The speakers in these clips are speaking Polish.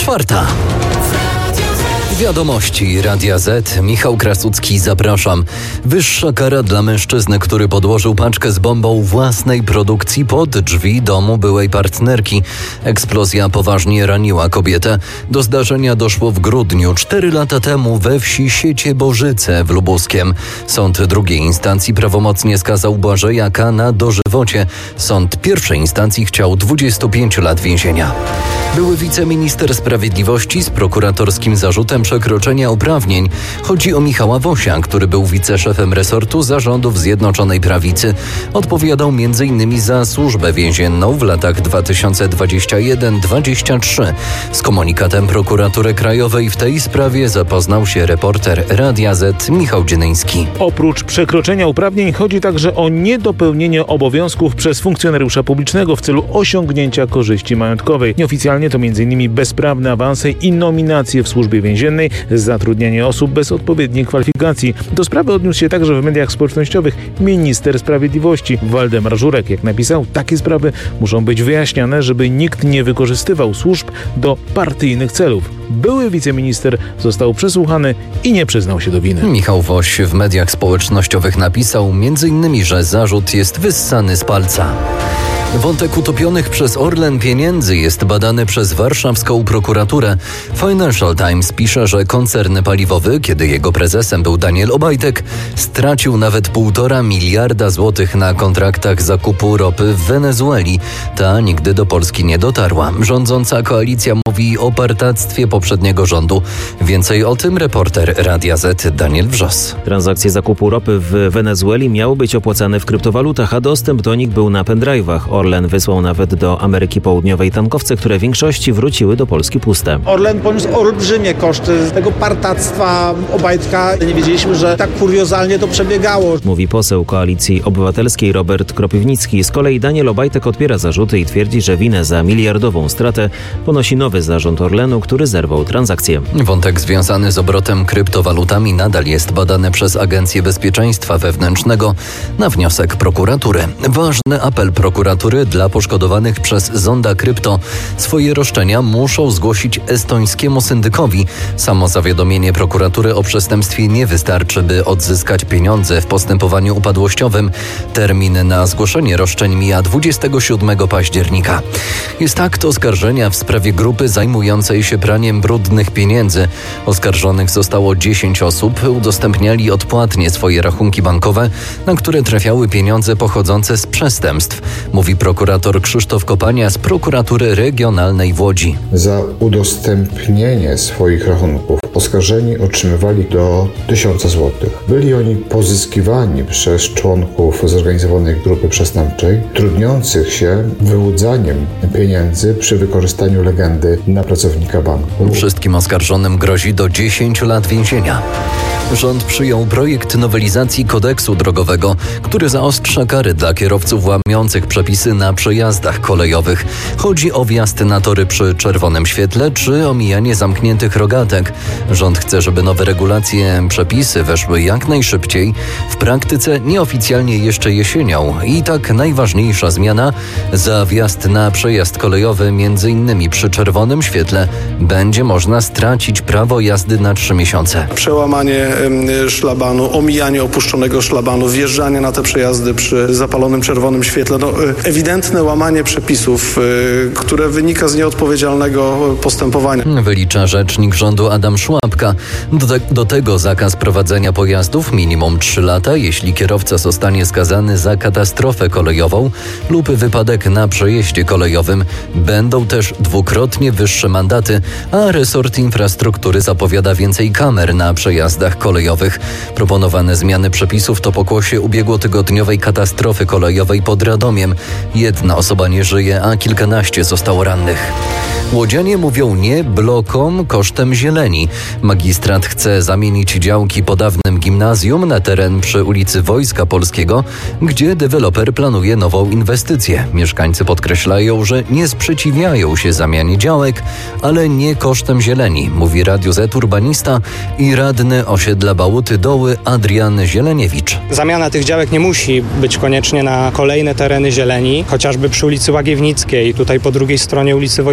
4. Wiadomości Radia Z. Michał Krasucki, zapraszam. Wyższa kara dla mężczyzny, który podłożył paczkę z bombą własnej produkcji pod drzwi domu byłej partnerki. Eksplozja poważnie raniła kobietę. Do zdarzenia doszło w grudniu 4 lata temu we wsi Sieciebożyce w Lubuskiem. Sąd drugiej instancji prawomocnie skazał Błażeja K. na dożywocie. Sąd pierwszej instancji chciał 25 lat więzienia. Były wiceminister sprawiedliwości z prokuratorskim zarzutem przekroczenia uprawnień. Chodzi o Michała Wosia, który był wiceszefem resortu zarządów Zjednoczonej Prawicy. Odpowiadał m.in. za służbę więzienną w latach 2021-2023. Z komunikatem Prokuratury Krajowej w tej sprawie zapoznał się reporter Radia Z Michał Dzienyński. Oprócz przekroczenia uprawnień chodzi także o niedopełnienie obowiązków przez funkcjonariusza publicznego w celu osiągnięcia korzyści majątkowej. Nieoficjalnie to m.in. bezprawne awanse i nominacje w służbie więziennej, zatrudnianie osób bez odpowiedniej kwalifikacji. Do sprawy odniósł się także w mediach społecznościowych minister sprawiedliwości Waldemar Żurek. Jak napisał, takie sprawy muszą być wyjaśniane, żeby nikt nie wykorzystywał służb do partyjnych celów. Były wiceminister został przesłuchany i nie przyznał się do winy. Michał Woś w mediach społecznościowych napisał m.in., że zarzut jest wyssany z palca. Wątek utopionych przez Orlen pieniędzy jest badany przez warszawską prokuraturę. Financial Times pisze, że koncern paliwowy, kiedy jego prezesem był Daniel Obajtek, stracił nawet 1,5 miliarda złotych na kontraktach zakupu ropy w Wenezueli. Ta nigdy do Polski nie dotarła. Rządząca koalicja mówi o partactwie poprzedniego rządu. Więcej o tym reporter Radia Z Daniel Wrzos. Transakcje zakupu ropy w Wenezueli miały być opłacane w kryptowalutach, a dostęp do nich był na pendrive'ach. Orlen wysłał nawet do Ameryki Południowej tankowce, które w większości wróciły do Polski puste. Orlen poniósł olbrzymie koszty tego partactwa Obajtka. Nie wiedzieliśmy, że tak kuriozalnie to przebiegało. Mówi poseł Koalicji Obywatelskiej Robert Kropiwnicki. Z kolei Daniel Obajtek odpiera zarzuty i twierdzi, że winę za miliardową stratę ponosi nowy zarząd Orlenu, który zerwał transakcję. Wątek związany z obrotem kryptowalutami nadal jest badany przez Agencję Bezpieczeństwa Wewnętrznego na wniosek prokuratury. Ważny apel prokuratury dla poszkodowanych przez Zonda Krypto. Swoje roszczenia muszą zgłosić estońskiemu syndykowi. Samo zawiadomienie prokuratury o przestępstwie nie wystarczy, by odzyskać pieniądze w postępowaniu upadłościowym. Termin na zgłoszenie roszczeń mija 27 października. Jest akt oskarżenia w sprawie grupy zajmującej się praniem brudnych pieniędzy. Oskarżonych zostało 10 osób. Udostępniali odpłatnie swoje rachunki bankowe, na które trafiały pieniądze pochodzące z przestępstw, mówi prokurator Krzysztof Kopania z Prokuratury Regionalnej w Łodzi. Za udostępnienie swoich rachunków oskarżeni otrzymywali do 1000 zł. Byli oni pozyskiwani przez członków zorganizowanej grupy przestępczej, trudniących się wyłudzaniem pieniędzy przy wykorzystaniu legendy na pracownika banku. Wszystkim oskarżonym grozi do 10 lat więzienia. Rząd przyjął projekt nowelizacji kodeksu drogowego, który zaostrza kary dla kierowców łamiących przepisy na przejazdach kolejowych. Chodzi o wjazd na tory przy czerwonym świetle czy omijanie zamkniętych rogatek. Rząd chce, żeby nowe regulacje, przepisy weszły jak najszybciej. W praktyce nieoficjalnie jeszcze jesienią. I tak najważniejsza zmiana: za wjazd na przejazd kolejowy, m.in. przy czerwonym świetle, będzie można stracić prawo jazdy na 3 miesiące. Przełamanie szlabanu, omijanie opuszczonego szlabanu, wjeżdżanie na te przejazdy przy zapalonym czerwonym świetle. Ewidentne łamanie przepisów, które wynika z nieodpowiedzialnego postępowania. Wylicza rzecznik rządu Adam Szłapka. Do tego zakaz prowadzenia pojazdów minimum 3 lata, jeśli kierowca zostanie skazany za katastrofę kolejową lub wypadek na przejeździe kolejowym. Będą też dwukrotnie wyższe mandaty, a resort infrastruktury zapowiada więcej kamer na przejazdach kolejowych. Proponowane zmiany przepisów to pokłosie ubiegłotygodniowej katastrofy kolejowej pod Radomiem. 1 osoba nie żyje, a kilkanaście zostało rannych. Łodzianie mówią nie blokom kosztem zieleni. Magistrat chce zamienić działki po dawnym gimnazjum na teren przy ulicy Wojska Polskiego, gdzie deweloper planuje nową inwestycję. Mieszkańcy podkreślają, że nie sprzeciwiają się zamianie działek, ale nie kosztem zieleni, mówi Radio Z urbanista i radny osiedla Bałuty Doły Adrian Zieleniewicz. Zamiana tych działek nie musi być koniecznie na kolejne tereny zieleni, chociażby przy ulicy Łagiewnickiej, tutaj po drugiej stronie ulicy Wojska Polskiego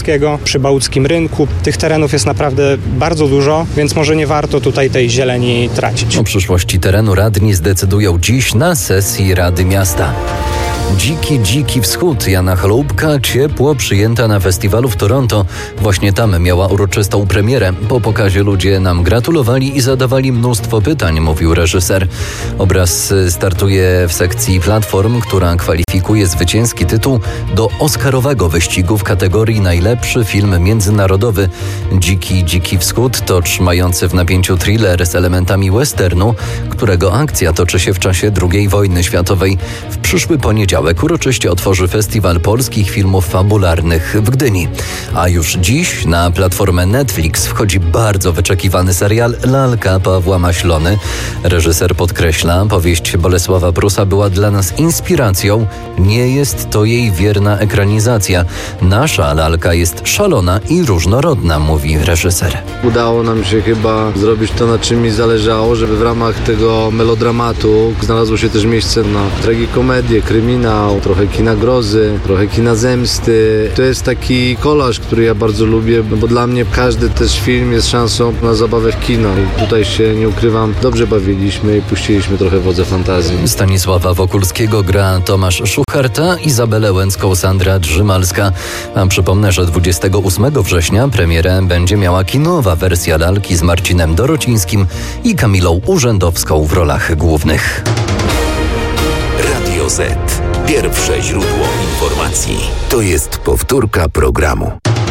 Opolskiego, przy Bałtyckim Rynku. Tych terenów jest naprawdę bardzo dużo, więc może nie warto tutaj tej zieleni tracić. O przyszłości terenu radni zdecydują dziś na sesji Rady Miasta. Dziki Wschód Jana Chaloupka ciepło przyjęta na festiwalu w Toronto. Właśnie tam miała uroczystą premierę. Po pokazie ludzie nam gratulowali i zadawali mnóstwo pytań, mówił reżyser. Obraz startuje w sekcji platform, która kwalifikuje zwycięski tytuł do oscarowego wyścigu w kategorii najlepszy film międzynarodowy. Dziki Wschód to trzymający w napięciu thriller z elementami westernu, którego akcja toczy się w czasie II wojny światowej. W przyszły poniedziałek uroczyście otworzy Festiwal Polskich Filmów Fabularnych w Gdyni. A już dziś na platformę Netflix wchodzi bardzo wyczekiwany serial Lalka Pawła Maślony. Reżyser podkreśla, powieść Bolesława Prusa była dla nas inspiracją. Nie jest to jej wierna ekranizacja. Nasza lalka jest szalona i różnorodna, mówi reżyser. Udało nam się chyba zrobić to, na czym mi zależało, żeby w ramach tego melodramatu znalazło się też miejsce na tragikomedię, kryminał, trochę kina grozy, trochę kina zemsty. To jest taki kolaż, który ja bardzo lubię, bo dla mnie każdy też film jest szansą na zabawę w kino. I tutaj się, nie ukrywam, dobrze bawiliśmy i puściliśmy trochę wodze fantazji. Stanisława Wokulskiego gra Tomasz Szucharta, Izabelę Łęcką Sandra Drzymalska. A przypomnę, że 28 września premierę będzie miała kinowa wersja Lalki z Marcinem Dorocińskim i Kamilą Urzędowską w rolach głównych. Radio Z. Pierwsze źródło informacji. To jest powtórka programu.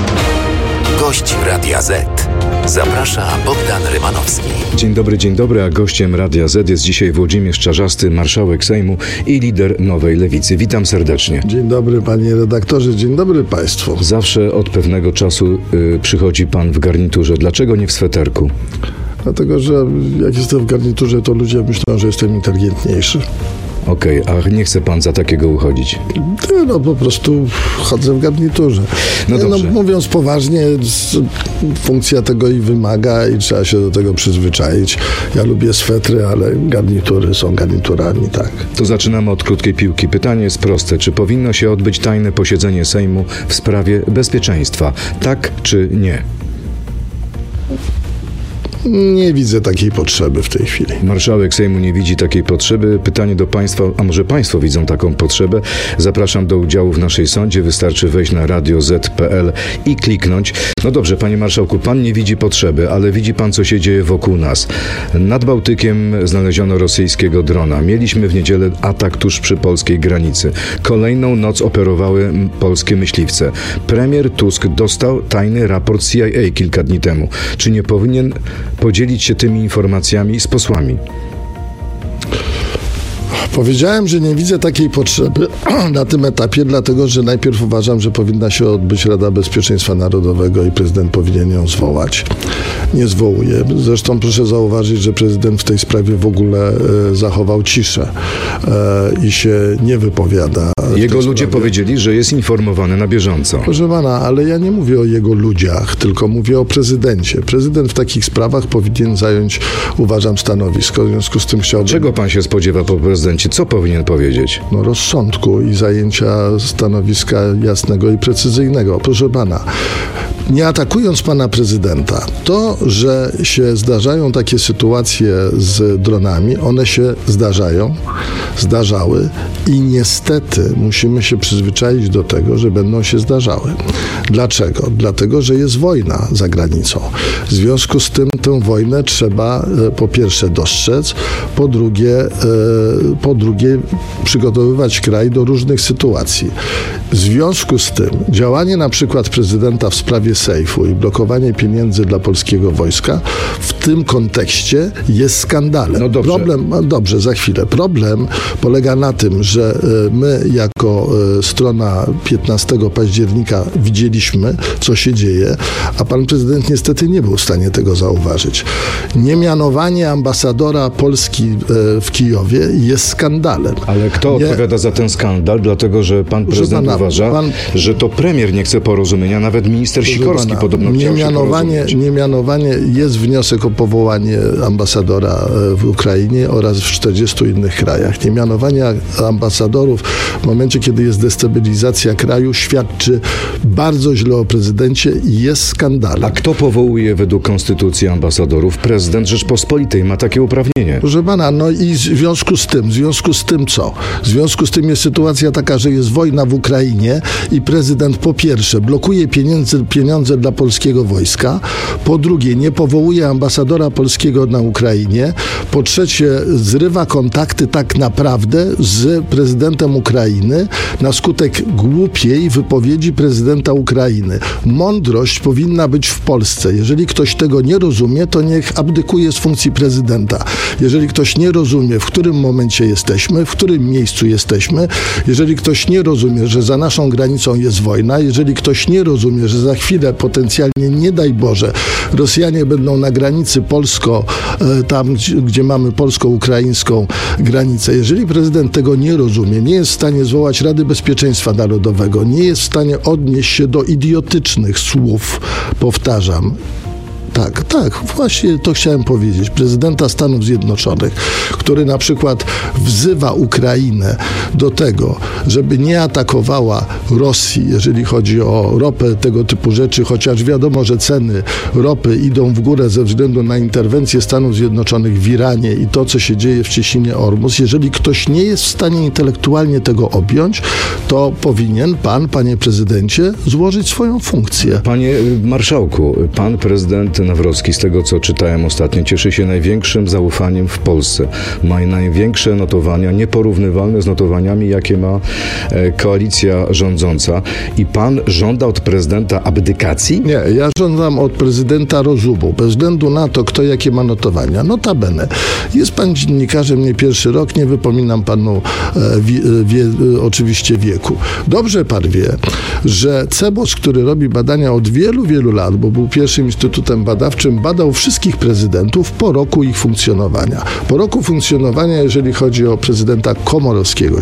Gość Radia Z. Zaprasza Bogdan Rymanowski. Dzień dobry, a gościem Radia Z jest dzisiaj Włodzimierz Czarzasty, marszałek Sejmu i lider Nowej Lewicy. Witam serdecznie. Dzień dobry panie redaktorze, dzień dobry państwu. Zawsze od pewnego czasu przychodzi pan w garniturze. Dlaczego nie w sweterku? Dlatego, że jak jestem w garniturze, to ludzie myślą, że jestem inteligentniejszy. Okej, a nie chce pan za takiego uchodzić? No po prostu chodzę w garniturze. No dobrze. Mówiąc poważnie, funkcja tego i wymaga i trzeba się do tego przyzwyczaić. Ja lubię swetry, ale garnitury są garniturami, tak. To zaczynamy od krótkiej piłki. Pytanie jest proste. Czy powinno się odbyć tajne posiedzenie Sejmu w sprawie bezpieczeństwa? Tak czy nie? Nie widzę takiej potrzeby w tej chwili. Marszałek Sejmu nie widzi takiej potrzeby. Pytanie do państwa, a może państwo widzą taką potrzebę? Zapraszam do udziału w naszej sądzie. Wystarczy wejść na radioz.pl i kliknąć. No dobrze, panie marszałku, pan nie widzi potrzeby, ale widzi pan, co się dzieje wokół nas. Nad Bałtykiem znaleziono rosyjskiego drona. Mieliśmy w niedzielę atak tuż przy polskiej granicy. Kolejną noc operowały polskie myśliwce. Premier Tusk dostał tajny raport CIA kilka dni temu. Czy nie powinien podzielić się tymi informacjami z posłami? Powiedziałem, że nie widzę takiej potrzeby na tym etapie, dlatego że najpierw uważam, że powinna się odbyć Rada Bezpieczeństwa Narodowego i prezydent powinien ją zwołać. Nie zwołuje. Zresztą proszę zauważyć, że prezydent w tej sprawie w ogóle zachował ciszę i się nie wypowiada. Jego ludzie powiedzieli, że jest informowany na bieżąco. Proszę pana, ale ja nie mówię o jego ludziach, tylko mówię o prezydencie. Prezydent w takich sprawach powinien zająć, uważam, stanowisko. W związku z tym chciałbym... Czego pan się spodziewa po prezydencie? Co powinien powiedzieć? No rozsądku i zajęcia stanowiska jasnego i precyzyjnego. Proszę pana, nie atakując pana prezydenta, to, że się zdarzają takie sytuacje z dronami, one się zdarzały i niestety musimy się przyzwyczaić do tego, że będą się zdarzały. Dlaczego? Dlatego, że jest wojna za granicą. W związku z tym tę wojnę trzeba po pierwsze dostrzec, po drugie przygotowywać kraj do różnych sytuacji. W związku z tym działanie na przykład prezydenta w sprawie sejfu i blokowanie pieniędzy dla polskiego wojska w tym kontekście jest skandalem. No dobrze. Dobrze, za chwilę. Problem polega na tym, że my jako strona 15 października widzieliśmy, co się dzieje, a pan prezydent niestety nie był w stanie tego zauważyć. Niemianowanie ambasadora Polski w Kijowie jest skandalem. Ale kto odpowiada za ten skandal? Dlatego, że pan prezydent uważa, że to premier nie chce porozumienia, nawet minister Sikorski Sikorski podobno chciał się porozumieć. Niemianowanie jest wniosek o powołanie ambasadora w Ukrainie oraz w 40 innych krajach. Niemianowanie ambasadorów w momencie, kiedy jest destabilizacja kraju, świadczy bardzo źle o prezydencie i jest skandalem. A kto powołuje według konstytucji ambasadorów? Prezydent Rzeczpospolitej ma takie uprawnienie. Proszę pana, no i w związku z tym co? W związku z tym jest sytuacja taka, że jest wojna w Ukrainie i prezydent po pierwsze blokuje pieniądze dla polskiego wojska, po drugie nie powołuje ambasadora polskiego na Ukrainie, po trzecie zrywa kontakty tak naprawdę z prezydentem Ukrainy na skutek głupiej wypowiedzi prezydenta Ukrainy. Mądrość powinna być w Polsce. Jeżeli ktoś tego nie rozumie, to niech abdykuje z funkcji prezydenta. Jeżeli ktoś nie rozumie, w którym momencie jesteśmy, w którym miejscu jesteśmy, jeżeli ktoś nie rozumie, że za naszą granicą jest wojna, jeżeli ktoś nie rozumie, że za chwilę potencjalnie, nie daj Boże, Rosjanie będą na granicy tam gdzie mamy polsko-ukraińską granicę. Jeżeli prezydent tego nie rozumie, nie jest w stanie zwołać Rady Bezpieczeństwa Narodowego, nie jest w stanie odnieść się do idiotycznych słów, powtarzam, tak, właśnie to chciałem powiedzieć. Prezydenta Stanów Zjednoczonych, który na przykład wzywa Ukrainę do tego, żeby nie atakowała Rosji, jeżeli chodzi o ropę, tego typu rzeczy, chociaż wiadomo, że ceny ropy idą w górę ze względu na interwencję Stanów Zjednoczonych w Iranie i to, co się dzieje w Cieśninie Ormus. Jeżeli ktoś nie jest w stanie intelektualnie tego objąć, to powinien panie prezydencie, złożyć swoją funkcję. Panie marszałku, pan prezydent Nawrocki, z tego co czytałem ostatnio, cieszy się największym zaufaniem w Polsce. Ma największe notowania, nieporównywalne z notowaniami, jakie ma koalicja rządząca. I pan żąda od prezydenta abdykacji? Nie, ja żądam od prezydenta rozumu, bez względu na to, kto jakie ma notowania. Notabene, jest pan dziennikarzem nie pierwszy rok, nie wypominam panu oczywiście wieku. Dobrze pan wie, że CEBOS, który robi badania od wielu, wielu lat, bo był pierwszym instytutem badawczym, badał wszystkich prezydentów po roku ich funkcjonowania. Po roku funkcjonowania, jeżeli chodzi o prezydenta Komorowskiego,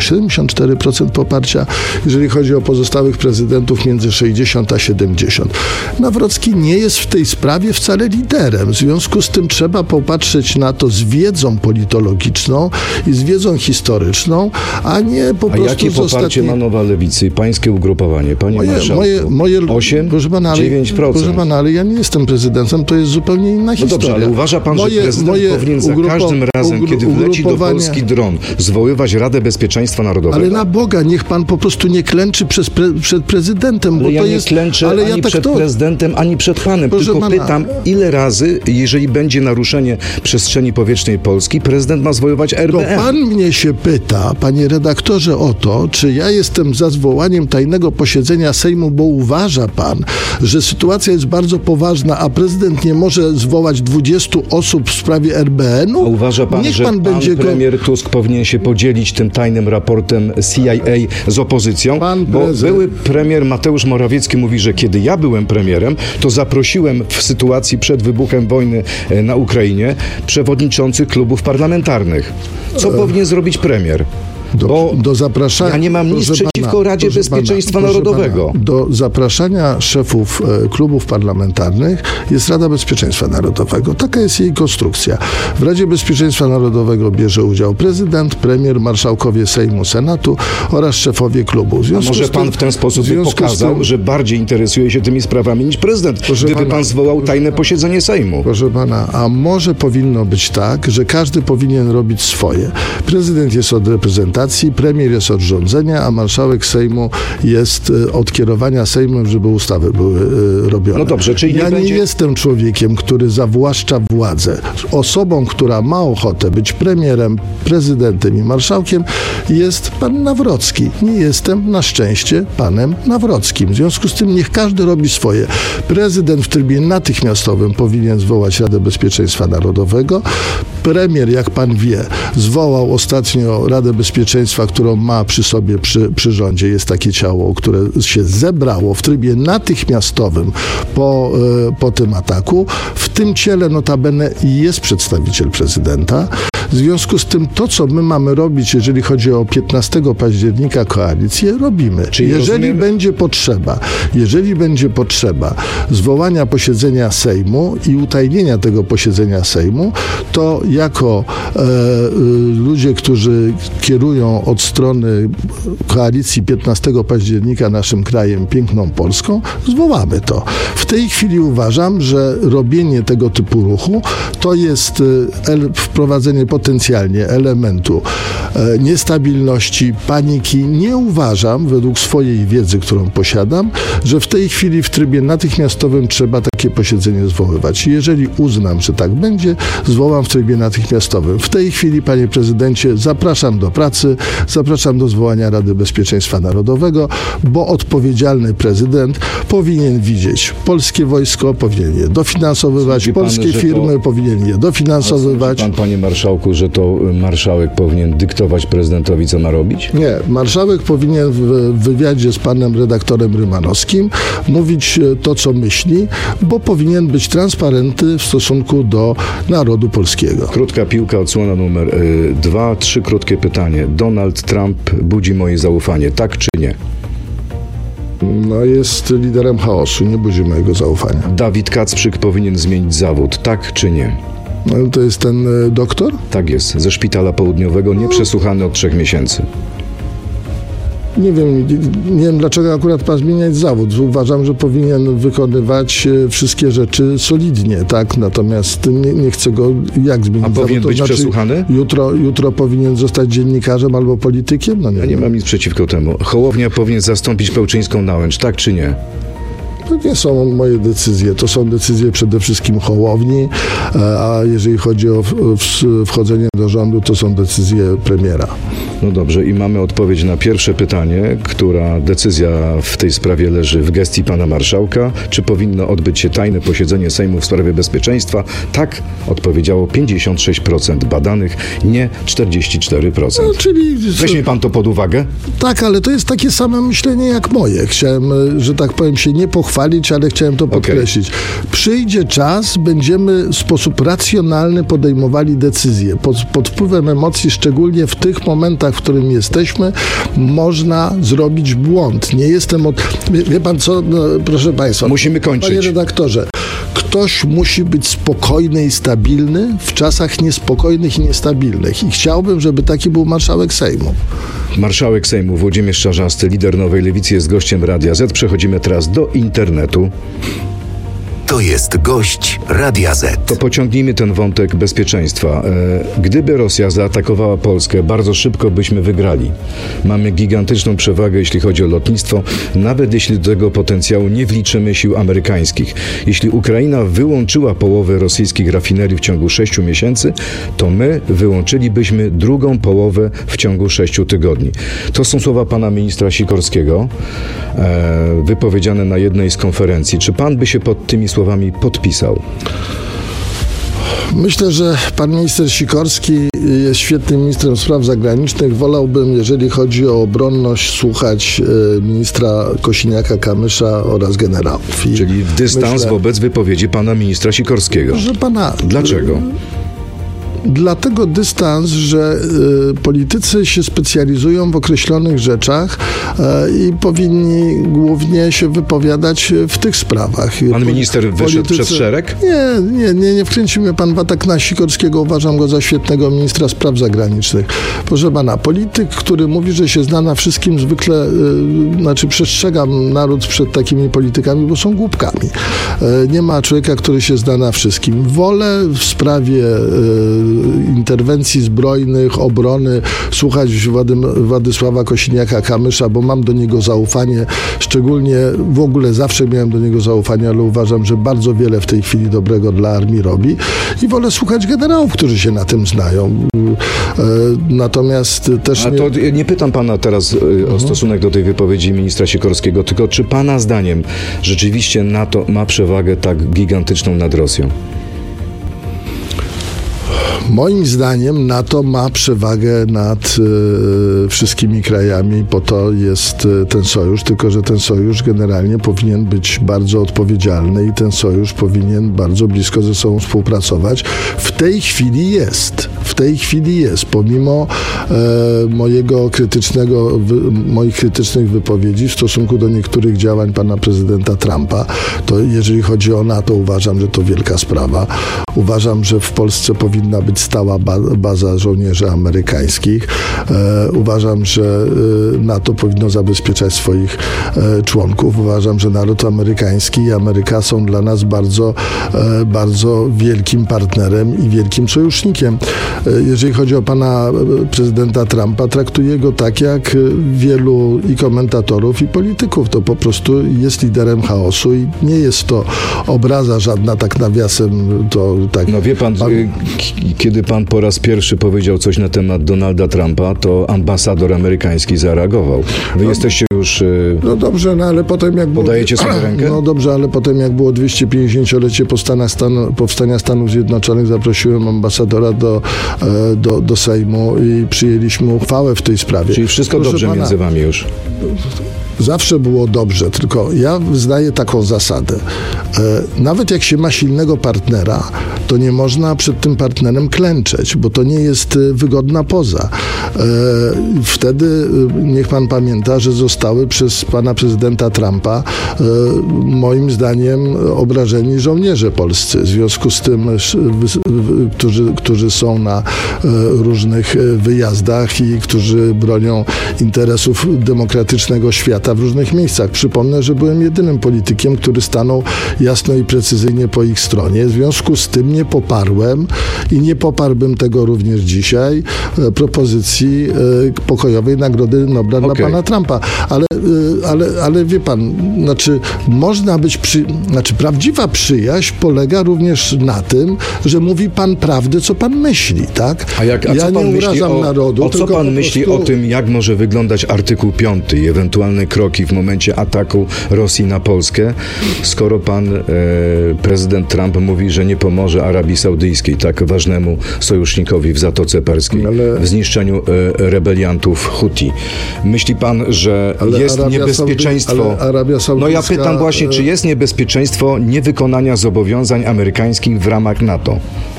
74% poparcia, jeżeli chodzi o pozostałych prezydentów, między 60 a 70. Nawrocki nie jest w tej sprawie wcale liderem. W związku z tym trzeba popatrzeć na to z wiedzą politologiczną i z wiedzą historyczną, a nie po prostu jakie poparcie ma Nowa Lewicy i pańskie ugrupowanie? Panie marszałku, 8, 9%. Proszę pana, ale ja nie jestem prezydentem, to jest zupełnie inna historia. No dobrze, ale uważa pan, że prezydent powinien za każdym razem, kiedy wleci do Polski dron, zwoływać Radę Bezpieczeństwa Narodowego? Ale na Boga, niech pan po prostu nie klęczy przed prezydentem, bo to jest... Ale ja przed prezydentem, ani przed panem. Proszę tylko pana, pytam, ile razy, jeżeli będzie naruszenie przestrzeni powietrznej Polski, prezydent ma zwoływać RBM? To pan mnie się pyta, panie redaktorze, o to, czy ja jestem za zwołaniem tajnego posiedzenia Sejmu, bo uważa pan, że sytuacja jest bardzo poważna, a prezydent nie może zwołać 20 osób w sprawie RBN-u? A uważa pan, że pan premier Tusk powinien się podzielić tym tajnym raportem CIA z opozycją? Bo były premier Mateusz Morawiecki mówi, że kiedy ja byłem premierem, to zaprosiłem w sytuacji przed wybuchem wojny na Ukrainie przewodniczących klubów parlamentarnych. Co powinien zrobić premier? Do zapraszania, ja nie mam nic przeciwko Radzie Bezpieczeństwa Narodowego. Do zapraszania szefów klubów parlamentarnych jest Rada Bezpieczeństwa Narodowego. Taka jest jej konstrukcja. W Radzie Bezpieczeństwa Narodowego bierze udział prezydent, premier, marszałkowie Sejmu, Senatu oraz szefowie klubu. A może pan w ten sposób pokazał, że bardziej interesuje się tymi sprawami niż prezydent, gdyby pan zwołał tajne posiedzenie Sejmu? Proszę pana, a może powinno być tak, że każdy powinien robić swoje. Prezydent jest od reprezentacji, premier jest od rządzenia, a marszałek Sejmu jest od kierowania Sejmem, żeby ustawy były robione. No dobrze, czyli ja nie jestem człowiekiem, który zawłaszcza władzę. Osobą, która ma ochotę być premierem, prezydentem i marszałkiem, jest pan Nawrocki. Nie jestem na szczęście panem Nawrockim. W związku z tym niech każdy robi swoje. Prezydent w trybie natychmiastowym powinien zwołać Radę Bezpieczeństwa Narodowego. Premier, jak pan wie, zwołał ostatnio Radę Bezpieczeństwa Bezpieczeństwa, którą ma przy sobie przy rządzie, jest takie ciało, które się zebrało w trybie natychmiastowym po tym ataku. W tym ciele notabene jest przedstawiciel prezydenta. W związku z tym to, co my mamy robić, jeżeli chodzi o 15 października koalicję, robimy. Czyli jeżeli będzie potrzeba zwołania posiedzenia Sejmu i utajnienia tego posiedzenia Sejmu, to jako ludzie, którzy kierują od strony koalicji 15 października naszym krajem, piękną Polską, zwołamy to. W tej chwili uważam, że robienie tego typu ruchu to jest wprowadzenie potencjalnie elementu niestabilności, paniki. Nie uważam, według swojej wiedzy, którą posiadam, że w tej chwili w trybie natychmiastowym trzeba takie posiedzenie zwoływać. Jeżeli uznam, że tak będzie, zwołam w trybie natychmiastowym. W tej chwili, panie prezydencie, zapraszam do pracy, zapraszam do zwołania Rady Bezpieczeństwa Narodowego, bo odpowiedzialny prezydent powinien widzieć polskie wojsko, powinien je dofinansowywać, polskie firmy powinien je dofinansowywać. Pan, panie marszałku, że to marszałek powinien dyktować prezydentowi, co ma robić? Nie, marszałek powinien w wywiadzie z panem redaktorem Rymanowskim mówić to, co myśli, bo powinien być transparentny w stosunku do narodu polskiego. Krótka piłka, odsłona numer 2. 3 krótkie pytanie. Donald Trump budzi moje zaufanie, tak czy nie? No, jest liderem chaosu, nie budzi mojego zaufania. Dawid Kacprzyk powinien zmienić zawód, tak czy nie? No, to jest ten doktor? Tak jest, ze szpitala południowego, nieprzesłuchany od 3 miesięcy. Nie wiem, dlaczego akurat ma zmieniać zawód. Uważam, że powinien wykonywać wszystkie rzeczy solidnie, tak? Natomiast nie chcę go jak zmienić zawód. A powinien być przesłuchany? Jutro powinien zostać dziennikarzem albo politykiem? No nie. Ja nie mam nic przeciwko temu. Hołownia powinien zastąpić Pełczyńską Nałęcz, tak czy nie? To nie są moje decyzje, to są decyzje przede wszystkim Hołowni, a jeżeli chodzi o wchodzenie do rządu, to są decyzje premiera. No dobrze, i mamy odpowiedź na pierwsze pytanie, która decyzja w tej sprawie leży w gestii pana marszałka. Czy powinno odbyć się tajne posiedzenie Sejmu w sprawie bezpieczeństwa? Tak, odpowiedziało 56% badanych, nie 44%. No, czyli weźmie pan to pod uwagę? Tak, ale to jest takie samo myślenie jak moje. Chciałem, że tak powiem, się nie pochwalić, ale chciałem to podkreślić. Przyjdzie czas, będziemy w sposób racjonalny podejmowali decyzje. Pod wpływem emocji, szczególnie w tych momentach, w którym jesteśmy, można zrobić błąd. Nie jestem Wie pan co, no, proszę państwa. Musimy kończyć. Panie redaktorze, ktoś musi być spokojny i stabilny w czasach niespokojnych i niestabilnych. I chciałbym, żeby taki był marszałek Sejmu. Marszałek Sejmu Włodzimierz Czarzasty, lider Nowej Lewicy, jest gościem Radia Z. Przechodzimy teraz do internetu. To jest gość Radia Z. To pociągnijmy ten wątek bezpieczeństwa. Gdyby Rosja zaatakowała Polskę, bardzo szybko byśmy wygrali. Mamy gigantyczną przewagę, jeśli chodzi o lotnictwo, nawet jeśli do tego potencjału nie wliczymy sił amerykańskich. Jeśli Ukraina wyłączyła połowę rosyjskich rafinerii w ciągu 6 miesięcy, to my wyłączylibyśmy drugą połowę w ciągu 6 tygodni. To są słowa pana ministra Sikorskiego, wypowiedziane na jednej z konferencji. Czy pan by się pod tymi słowami podpisał? Myślę, że pan minister Sikorski jest świetnym ministrem spraw zagranicznych. Wolałbym, jeżeli chodzi o obronność, słuchać ministra Kosiniaka-Kamysza oraz generałów. Czyli w dystans wobec wypowiedzi pana ministra Sikorskiego. Proszę pana. Dlaczego? Dlatego dystans, że politycy się specjalizują w określonych rzeczach i powinni głównie się wypowiadać w tych sprawach. Pan minister wyszedł przed szereg? Nie wkręci mnie pan w atak na Sikorskiego. Uważam go za świetnego ministra spraw zagranicznych. Proszę pana, polityk, który mówi, że się zna na wszystkim, zwykle, przestrzegam naród przed takimi politykami, bo są głupkami. Nie ma człowieka, który się zna na wszystkim. Wolę w sprawie interwencji zbrojnych, obrony, słuchać Władysława Kosiniaka-Kamysza, bo mam do niego zaufanie, szczególnie w ogóle zawsze miałem do niego zaufanie, ale uważam, że bardzo wiele w tej chwili dobrego dla armii robi i wolę słuchać generałów, którzy się na tym znają. Natomiast też nie pytam pana teraz o stosunek do tej wypowiedzi ministra Sikorskiego, tylko czy pana zdaniem rzeczywiście NATO ma przewagę tak gigantyczną nad Rosją? Moim zdaniem NATO ma przewagę nad wszystkimi krajami, po to jest ten sojusz, tylko że ten sojusz generalnie powinien być bardzo odpowiedzialny i ten sojusz powinien bardzo blisko ze sobą współpracować. W tej chwili jest, pomimo moich krytycznych wypowiedzi w stosunku do niektórych działań pana prezydenta Trumpa, to jeżeli chodzi o NATO, uważam, że to wielka sprawa. Uważam, że w Polsce powinna być stała baza żołnierzy amerykańskich. Uważam, że NATO powinno zabezpieczać swoich członków. Uważam, że naród amerykański i Ameryka są dla nas bardzo, bardzo wielkim partnerem i wielkim sojusznikiem. Jeżeli chodzi o pana prezydenta Trumpa, traktuję go tak jak wielu i komentatorów, i polityków. To po prostu jest liderem chaosu i nie jest to obraza żadna, tak nawiasem to tak. No wie pan, kiedy pan po raz pierwszy powiedział coś na temat Donalda Trumpa, to ambasador amerykański zareagował. Wy jesteście już... No dobrze, no ale potem jak było... Podajecie sobie rękę? No dobrze, ale potem jak było 250-lecie powstania Stanów Zjednoczonych, zaprosiłem ambasadora do Sejmu i przyjęliśmy uchwałę w tej sprawie. Czyli wszystko dobrze między wami już? Zawsze było dobrze, tylko ja wyznaję taką zasadę. Nawet jak się ma silnego partnera, to nie można przed tym partnerem klęczeć, bo to nie jest wygodna poza. Wtedy niech pan pamięta, że zostały przez pana prezydenta Trumpa moim zdaniem obrażeni żołnierze polscy. W związku z tym, którzy są na różnych wyjazdach i którzy bronią interesów demokratycznego świata w różnych miejscach. Przypomnę, że byłem jedynym politykiem, który stanął jasno i precyzyjnie po ich stronie. W związku z tym nie poparłem i nie poparłbym tego również dzisiaj propozycji pokojowej Nagrody Nobla dla pana Trumpa. Ale wie pan, prawdziwa przyjaźń polega również na tym, że mówi pan prawdę, co pan myśli, tak? Co pan myśli narodu. Co pan myśli o tym, jak może wyglądać artykuł 5 i ewentualne kroki w momencie ataku Rosji na Polskę, skoro pan prezydent Trump mówi, że nie pomoże Arabii Saudyjskiej, tak ważnemu sojusznikowi w Zatoce Perskiej, w zniszczeniu rebeliantów Huti. Myśli pan, że jest niebezpieczeństwo... Arabia Saudyjska... No ja pytam właśnie, czy jest niebezpieczeństwo niewykonania zobowiązań amerykańskich w ramach NATO?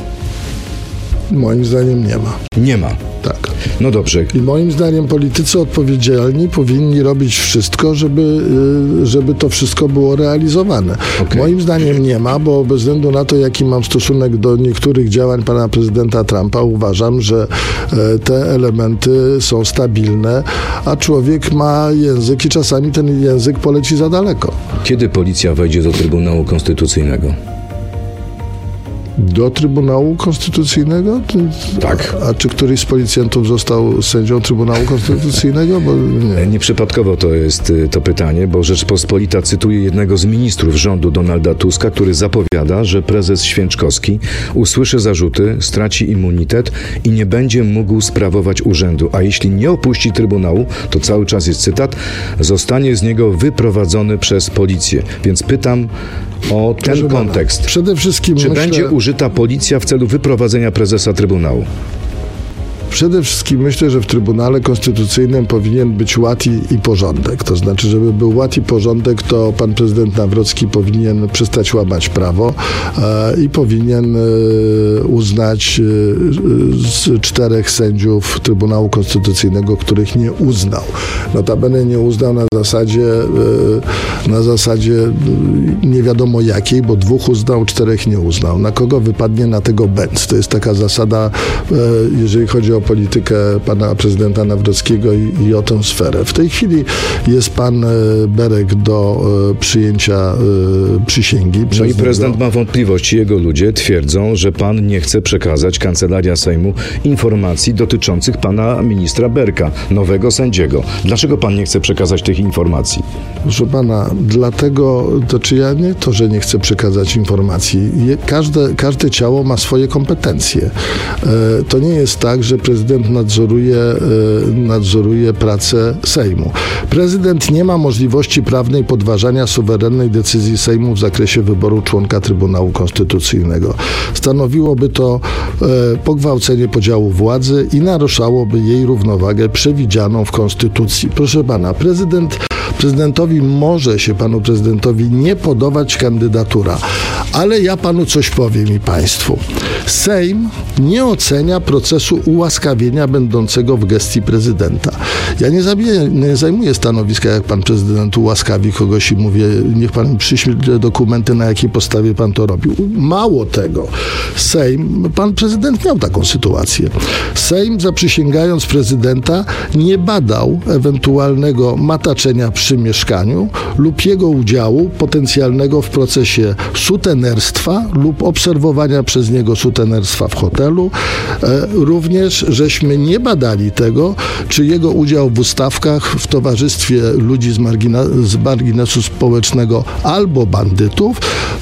Moim zdaniem nie ma. Nie ma. Tak. No dobrze. I moim zdaniem politycy odpowiedzialni powinni robić wszystko, żeby to wszystko było realizowane. Okay. Moim zdaniem nie ma, bo bez względu na to, jaki mam stosunek do niektórych działań pana prezydenta Trumpa, uważam, że te elementy są stabilne, a człowiek ma język i czasami ten język poleci za daleko. Kiedy policja wejdzie do Trybunału Konstytucyjnego? Do Trybunału Konstytucyjnego? Tak. A czy któryś z policjantów został sędzią Trybunału Konstytucyjnego? Bo nie. Nieprzypadkowo to jest to pytanie, bo Rzeczpospolita cytuje jednego z ministrów rządu Donalda Tuska, który zapowiada, że prezes Święczkowski usłyszy zarzuty, straci immunitet i nie będzie mógł sprawować urzędu. A jeśli nie opuści Trybunału, to cały czas jest cytat, zostanie z niego wyprowadzony przez policję. Więc pytam o ten kontekst. Przede wszystkim czy będzie użyta policja w celu wyprowadzenia prezesa Trybunału? Przede wszystkim myślę, że w Trybunale Konstytucyjnym powinien być ład i porządek. To znaczy, żeby był ład i porządek, to pan prezydent Nawrocki powinien przestać łamać prawo i powinien uznać z 4 sędziów Trybunału Konstytucyjnego, których nie uznał. Notabene nie uznał na zasadzie nie wiadomo jakiej, bo 2 uznał, 4 nie uznał. Na kogo wypadnie, na tego bęc. To jest taka zasada, jeżeli chodzi o politykę pana prezydenta Nawrockiego i o tę sferę. W tej chwili jest pan Berek do przyjęcia przysięgi. No i prezydent ma wątpliwości. Jego ludzie twierdzą, że pan nie chce przekazać Kancelaria Sejmu informacji dotyczących pana ministra Berka, nowego sędziego. Dlaczego pan nie chce przekazać tych informacji? Proszę pana, dlatego, że nie chcę przekazać informacji. Każde ciało ma swoje kompetencje. To nie jest tak, że prezydent prezydent nadzoruje pracę Sejmu. Prezydent nie ma możliwości prawnej podważania suwerennej decyzji Sejmu w zakresie wyboru członka Trybunału Konstytucyjnego. Stanowiłoby to pogwałcenie podziału władzy i naruszałoby jej równowagę przewidzianą w Konstytucji. Proszę pana, prezydentowi może się panu prezydentowi nie podobać kandydatura, ale ja panu coś powiem i państwu. Sejm nie ocenia procesu ułaskawienia będącego w gestii prezydenta. Ja nie zajmuję stanowiska, jak pan prezydent ułaskawi kogoś i mówię, niech pan przyśle dokumenty, na jakiej podstawie pan to robił. Mało tego. Pan prezydent miał taką sytuację. Sejm, zaprzysięgając prezydenta, nie badał ewentualnego mataczenia przy mieszkaniu lub jego udziału potencjalnego w procesie sutenerstwa lub obserwowania przez niego sutenerstwa w hotelu. Również żeśmy nie badali tego, czy jego udział w ustawkach w towarzystwie ludzi z marginesu społecznego albo bandytów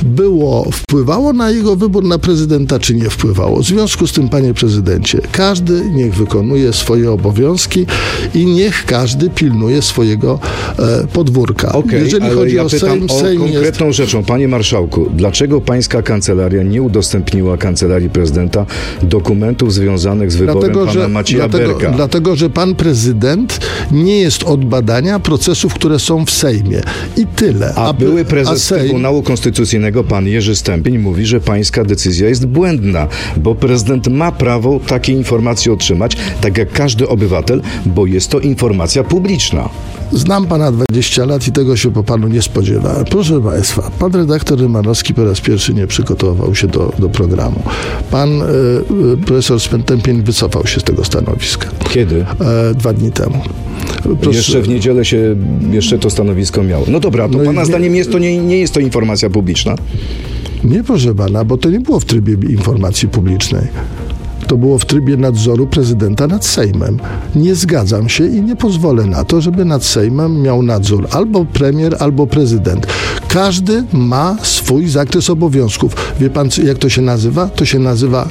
wpływało na jego wybór na prezydenta, czy nie wpływało. W związku z tym, panie prezydencie, każdy niech wykonuje swoje obowiązki i niech każdy pilnuje swojego podwórka. Jeżeli chodzi o Sejm, konkretną rzeczą. Panie marszałku, dlaczego pańska kancelaria nie udostępniła kancelarii prezydenta dokumentów związanych z wyborem pana Macieja Berka? Dlatego, że pan prezydent nie jest od badania procesów, które są w Sejmie. I tyle. A były prezes Trybunału Konstytucyjnego, pan Jerzy Stępień, mówi, że pańska decyzja jest błędna, bo prezydent ma prawo takie informacje otrzymać, tak jak każdy obywatel, bo jest to informacja publiczna. Znam pana 20 lat i tego się po panu nie spodziewałem. Proszę państwa, pan redaktor Rymanowski po raz pierwszy nie przygotował się do programu. Pan profesor Stępień wycofał się z tego stanowiska. Kiedy? 2 dni temu. Jeszcze w niedzielę jeszcze to stanowisko miało. No dobra, to pana zdaniem nie jest to informacja publiczna? Nie, proszę pana, bo to nie było w trybie informacji publicznej. To było w trybie nadzoru prezydenta nad Sejmem. Nie zgadzam się i nie pozwolę na to, żeby nad Sejmem miał nadzór albo premier, albo prezydent. Każdy ma swój zakres obowiązków. Wie pan, jak to się nazywa? To się nazywa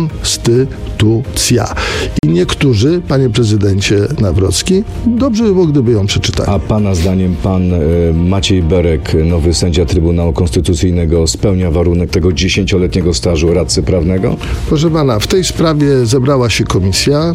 konstytucja. I niektórzy, panie prezydencie Nawrocki, dobrze by było, gdyby ją przeczytali. A pana zdaniem pan Maciej Berek, nowy sędzia Trybunału Konstytucyjnego, spełnia warunek tego 10-letniego stażu radcy prawnego? Proszę pana, w tej sprawie zebrała się komisja,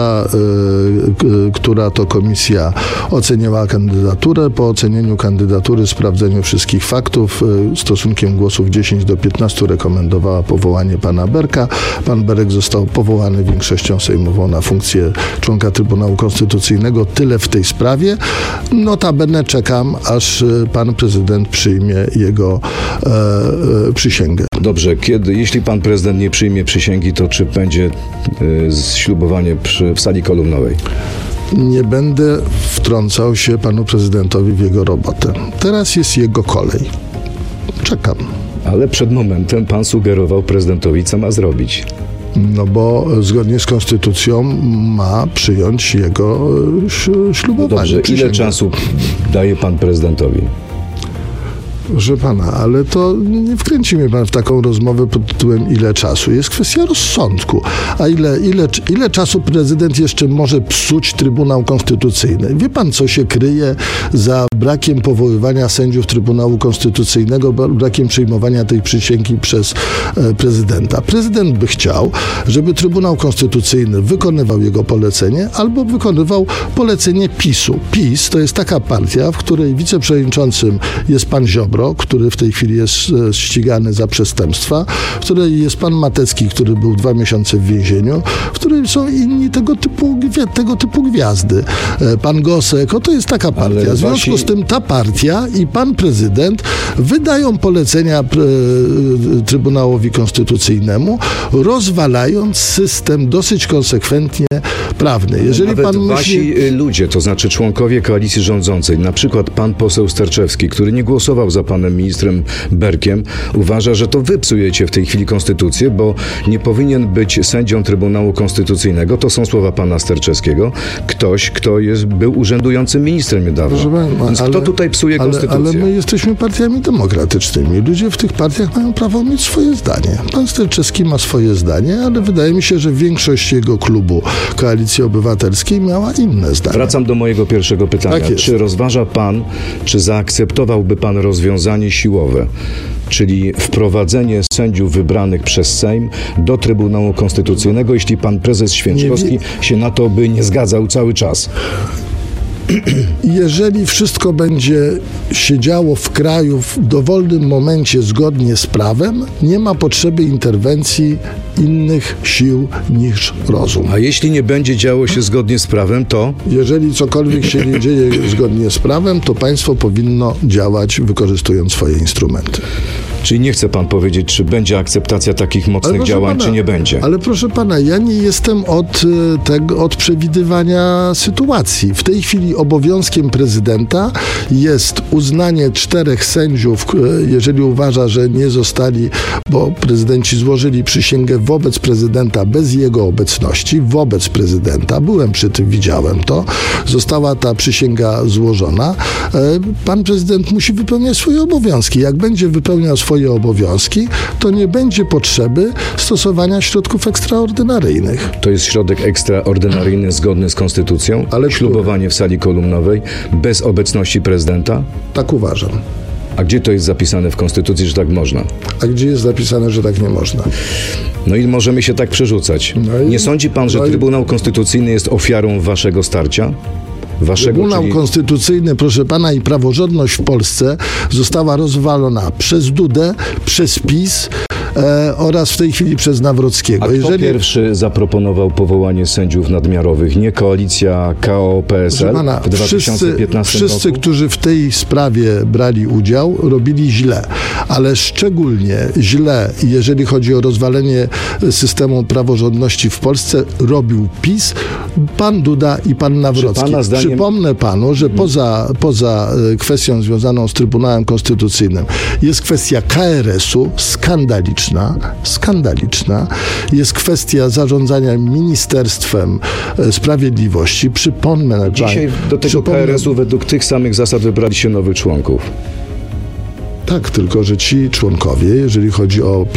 która to komisja oceniała kandydaturę. Po ocenieniu kandydatury, sprawdzeniu wszystkich faktów, stosunkiem głosów 10 do 15 rekomendowała powołanie pana Berka. Pan Berek został powołany większością sejmową na funkcję członka Trybunału Konstytucyjnego. Tyle w tej sprawie. Notabene czekam, aż pan prezydent przyjmie jego przysięgę. Dobrze, jeśli pan prezydent nie przyjmie przysięgi, to czy będzie ślubowanie w sali kolumnowej? Nie będę wtrącał się panu prezydentowi w jego robotę. Teraz jest jego kolej. Czekam. Ale przed momentem pan sugerował prezydentowi, co ma zrobić. No bo zgodnie z konstytucją ma przyjąć jego ślubowanie. Dobrze, ile czasu daje pan prezydentowi? Proszę pana, ale to nie wkręci mnie pan w taką rozmowę pod tytułem ile czasu. Jest kwestia rozsądku. A ile czasu prezydent jeszcze może psuć Trybunał Konstytucyjny? Wie pan, co się kryje za brakiem powoływania sędziów Trybunału Konstytucyjnego, brakiem przyjmowania tej przysięgi przez prezydenta? Prezydent by chciał, żeby Trybunał Konstytucyjny wykonywał jego polecenie albo wykonywał polecenie PiS-u. PiS to jest taka partia, w której wiceprzewodniczącym jest pan Ziobro, który w tej chwili jest ścigany za przestępstwa, w której jest pan Matecki, który był 2 miesiące w więzieniu, w której są inni tego typu gwiazdy. Pan Gosek, to jest taka partia. W związku z tym ta partia i pan prezydent wydają polecenia Trybunałowi Konstytucyjnemu, rozwalając system dosyć konsekwentnie prawny. Jeżeli nawet pan wasi ludzie, to znaczy członkowie koalicji rządzącej, na przykład pan poseł Sterczewski, który nie głosował za panem ministrem Berkiem, uważa, że to wy psujecie w tej chwili konstytucję, bo nie powinien być sędzią Trybunału Konstytucyjnego, to są słowa pana Sterczewskiego, ktoś, kto był urzędującym ministrem niedawno. Więc kto tutaj psuje konstytucję? Ale my jesteśmy partiami demokratycznymi. Ludzie w tych partiach mają prawo mieć swoje zdanie. Pan Sterczewski ma swoje zdanie, ale wydaje mi się, że większość jego klubu Koalicji Obywatelskiej miała inne zdanie. Wracam do mojego pierwszego pytania. Tak jest. Czy rozważa pan, czy zaakceptowałby pan rozwiązanie siłowe, czyli wprowadzenie sędziów wybranych przez Sejm do Trybunału Konstytucyjnego, jeśli pan prezes Święczkowski się na to by nie zgadzał cały czas? Jeżeli wszystko będzie się działo w kraju w dowolnym momencie zgodnie z prawem, nie ma potrzeby interwencji innych sił niż rozum. A jeśli nie będzie działo się zgodnie z prawem, to? Jeżeli cokolwiek się nie dzieje zgodnie z prawem, to państwo powinno działać wykorzystując swoje instrumenty. Czyli nie chce pan powiedzieć, czy będzie akceptacja takich mocnych działań, czy nie będzie? Ale proszę pana, ja nie jestem od przewidywania sytuacji. W tej chwili obowiązkiem prezydenta jest uznanie 4 sędziów, jeżeli uważa, że nie zostali, bo prezydenci złożyli przysięgę wobec prezydenta bez jego obecności, wobec prezydenta. Byłem przy tym, widziałem to. Została ta przysięga złożona. Pan prezydent musi wypełniać swoje obowiązki. Jak będzie wypełniał swoje obowiązki, to nie będzie potrzeby stosowania środków ekstraordynaryjnych. To jest środek ekstraordynaryjny zgodny z konstytucją? Ale ślubowanie w sali kolumnowej bez obecności prezydenta? Tak uważam. A gdzie to jest zapisane w konstytucji, że tak można? A gdzie jest zapisane, że tak nie można? No i możemy się tak przerzucać. Nie sądzi pan, że Trybunał Konstytucyjny jest ofiarą waszego starcia? Trybunał Konstytucyjny, proszę pana, i praworządność w Polsce została rozwalona przez Dudę, przez PiS oraz w tej chwili przez Nawrockiego. A kto pierwszy zaproponował powołanie sędziów nadmiarowych? Nie koalicja KO-PSL w 2015 roku? Wszyscy, którzy w tej sprawie brali udział, robili źle. Ale szczególnie źle, jeżeli chodzi o rozwalenie systemu praworządności w Polsce, robił PiS, pan Duda i pan Nawrocki. Przypomnę panu, że poza kwestią związaną z Trybunałem Konstytucyjnym jest kwestia KRS-u, skandaliczna. Jest kwestia zarządzania Ministerstwem Sprawiedliwości. Dzisiaj do tego KRS-u według tych samych zasad wybrali się nowych członków. Tak, tylko że ci członkowie, jeżeli chodzi o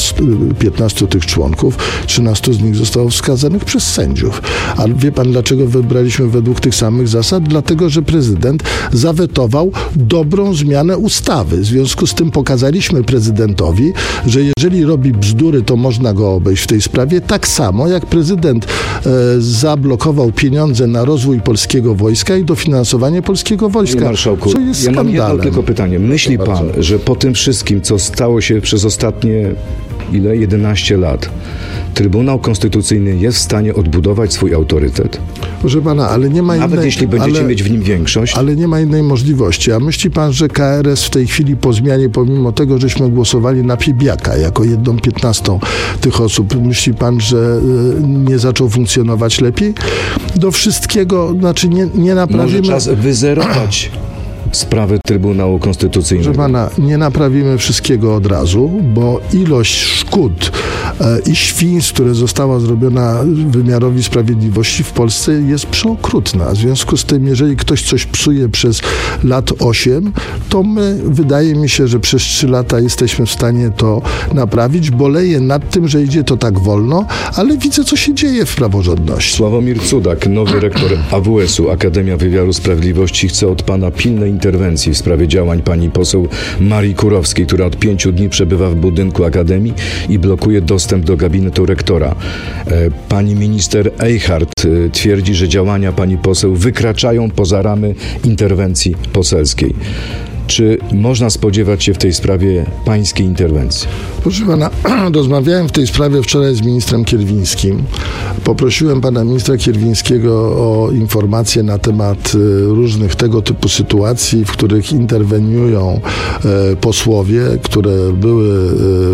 15 tych członków, 13 z nich zostało wskazanych przez sędziów. A wie pan, dlaczego wybraliśmy według tych samych zasad? Dlatego, że prezydent zawetował dobrą zmianę ustawy. W związku z tym pokazaliśmy prezydentowi, że jeżeli robi bzdury, to można go obejść w tej sprawie. Tak samo jak prezydent zablokował pieniądze na rozwój polskiego wojska i dofinansowanie polskiego wojska. Panie marszałku, co jest ja skandalem. mam jedno tylko pytanie. Myśli pan, że po tym wszystkim, co stało się przez ostatnie 11 lat, Trybunał Konstytucyjny jest w stanie odbudować swój autorytet? Proszę pana, ale nie ma Nawet jeśli będziecie mieć w nim większość? Ale nie ma innej możliwości. A myśli pan, że KRS w tej chwili po zmianie, pomimo tego, żeśmy głosowali na Piebiaka jako 1/15 tych osób, myśli pan, że nie zaczął funkcjonować lepiej? Do wszystkiego, znaczy nie naprawimy... Może czas wyzerować sprawy Trybunału Konstytucyjnego. Proszę pana, nie naprawimy wszystkiego od razu, bo ilość szkód i świństw, które została zrobiona wymiarowi sprawiedliwości w Polsce jest przeokrutna. W związku z tym, jeżeli ktoś coś psuje przez lat 8, to my, wydaje mi się, że przez 3 lata jesteśmy w stanie to naprawić. Boleję nad tym, że idzie to tak wolno, ale widzę, co się dzieje w praworządności. Sławomir Cudak, nowy rektor AWS-u, Akademia Wymiaru Sprawiedliwości, chce od pana pilnej interwencji w sprawie działań pani poseł Marii Kurowskiej, która od 5 dni przebywa w budynku Akademii i blokuje dostęp do gabinetu rektora. Pani minister Eichhardt twierdzi, że działania pani poseł wykraczają poza ramy interwencji poselskiej. Czy można spodziewać się w tej sprawie pańskiej interwencji? Proszę pana, rozmawiałem w tej sprawie wczoraj z ministrem Kierwińskim. Poprosiłem pana ministra Kierwińskiego o informacje na temat różnych tego typu sytuacji, w których interweniują posłowie, które były,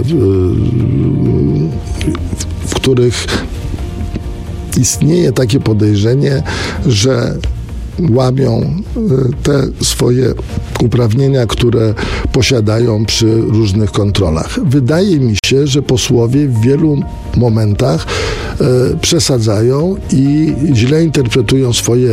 w których istnieje takie podejrzenie, że łamią te swoje uprawnienia, które posiadają przy różnych kontrolach. Wydaje mi się, że posłowie w wielu momentach przesadzają i źle interpretują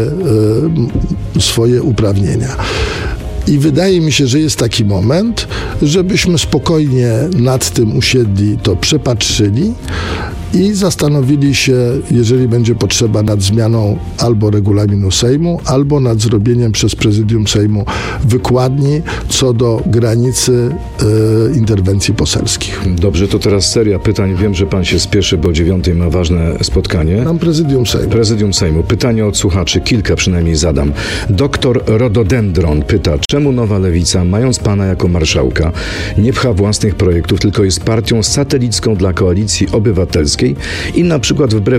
swoje uprawnienia. I wydaje mi się, że jest taki moment, żebyśmy spokojnie nad tym usiedli, to przepatrzyli i zastanowili się, jeżeli będzie potrzeba, nad zmianą albo regulaminu Sejmu, albo nad zrobieniem przez Prezydium Sejmu wykładni co do granicy interwencji poselskich. Dobrze, to teraz seria pytań. Wiem, że pan się spieszy, bo o 9:00 ma ważne spotkanie. Mam Prezydium Sejmu. Prezydium Sejmu. Pytanie od słuchaczy, kilka przynajmniej zadam. Doktor Rododendron pyta, czemu Nowa Lewica, mając pana jako marszałka, nie pcha własnych projektów, tylko jest partią satelicką dla Koalicji Obywatelskiej i na przykład wbrew